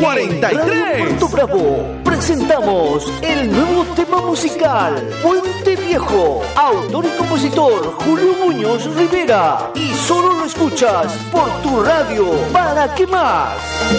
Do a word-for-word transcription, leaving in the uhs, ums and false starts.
cuarenta y tres. Puerto Bravo presentamos el nuevo tema musical Puente Viejo, autor y compositor Julio Muñoz Rivera, y solo lo escuchas por tu radio. ¿Para qué más?